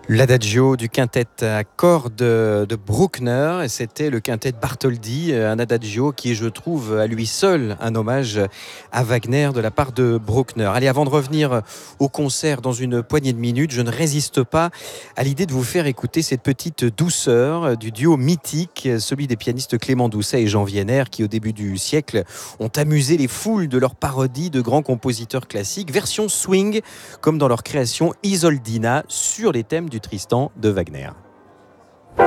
L'adagio du quintet à cordes de Bruckner, et c'était le quintet Bartholdy, un adagio qui est, je trouve, à lui seul un hommage à Wagner de la part de Bruckner. Allez, avant de revenir au concert dans une poignée de minutes, je ne résiste pas à l'idée de vous faire écouter cette petite douceur du duo mythique, celui des pianistes Clément Doucet et Jean Wiener, qui au début du siècle ont amusé les foules de leurs parodies de grands compositeurs classiques, version swing, comme dans leur création Isoldina sur les thèmes du Tristan de Wagner.